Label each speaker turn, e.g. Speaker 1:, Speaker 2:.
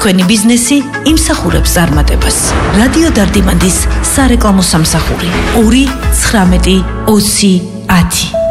Speaker 1: თქვენი ბიზნესი იმსახურებს წარმატებას. რადიო დარდიმანდის სარეკლამო სამსახური 2 19 20 10